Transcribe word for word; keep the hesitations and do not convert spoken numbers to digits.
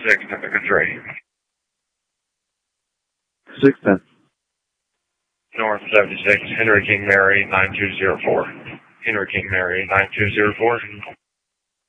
six, Pacific three. six ten. North seventy-six, Henry King Mary, nine two zero four. Henry King Mary, nine two zero four.